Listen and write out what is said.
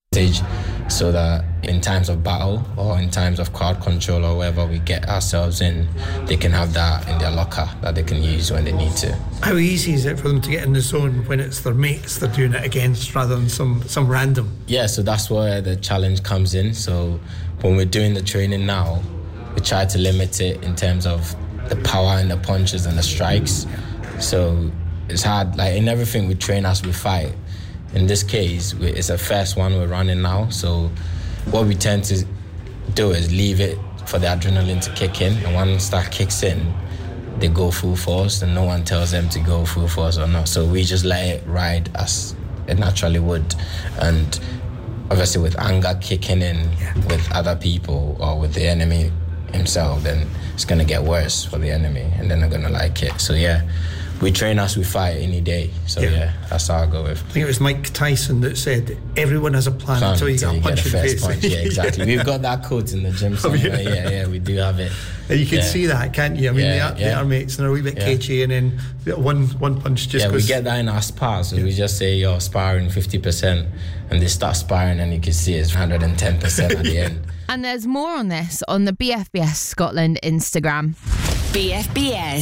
stage, so that in times of battle or in times of crowd control or wherever we get ourselves in, they can have that in their locker that they can use when they need to. How easy is it for them to get in the zone when it's their mates they're doing it against rather than some random? Yeah, so that's where the challenge comes in. So when we're doing the training now, we try to limit it in terms of the power and the punches and the strikes. So it's hard, like in everything we train as we fight. In this case, it's the first one we're running now, so what we tend to do is leave it for the adrenaline to kick in, and once that kicks in, they go full force, and no one tells them to go full force or not. So we just let it ride as it naturally would. And obviously with anger kicking in with other people or with the enemy himself, then it's going to get worse for the enemy, and they're not going to like it. So yeah, we train as we fight any day. So yeah, that's how I go with. I think it was Mike Tyson that said, everyone has a plan until you get a punch in the face. Punch. Yeah, exactly. We've got that quote in the gym somewhere. Yeah, we do have it. You can see that, can't you? I mean, they are mates and they're a wee bit cagey, and then one punch just goes... we get that in our spar, so we just say, you're sparring 50%, and they start sparring, and you can see it's 110% at the end. And there's more on this on the BFBS Scotland Instagram. BFBS.